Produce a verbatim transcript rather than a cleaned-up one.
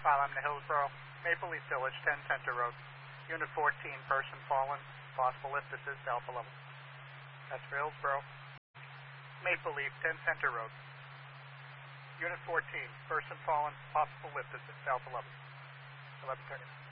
Harlem to Hillsborough. Maple Leaf Village, ten Center Road. Unit fourteen, person fallen. Possible lift assist, Alpha level. That's for Hillsborough. Maple Leaf, ten Center Road. Unit fourteen, person fallen. Possible lift assist, Alpha level. eleven thirty.